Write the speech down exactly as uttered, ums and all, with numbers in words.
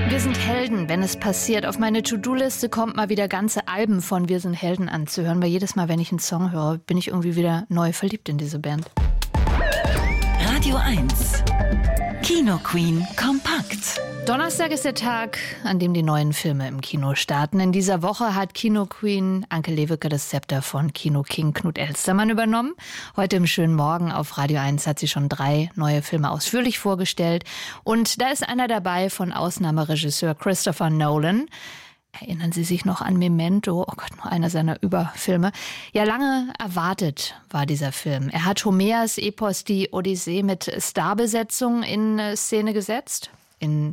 Wir sind Helden, wenn es passiert. Auf meine To-Do-Liste kommt mal wieder ganze Alben von Wir sind Helden anzuhören, weil jedes Mal, wenn ich einen Song höre, bin ich irgendwie wieder neu verliebt in diese Band. Radio eins Kino Queen kompakt. Donnerstag ist der Tag, an dem die neuen Filme im Kino starten. In dieser Woche hat Kino Queen Anke Lewicke das Zepter von Kino King Knut Elstermann übernommen. Heute im schönen Morgen auf Radio eins hat sie schon drei neue Filme ausführlich vorgestellt. Und da ist einer dabei von Ausnahmeregisseur Christopher Nolan. Erinnern Sie sich noch an Memento? Oh Gott, noch einer seiner Überfilme. Ja, lange erwartet war dieser Film. Er hat Homers Epos Die Odyssee mit Starbesetzung in Szene gesetzt. In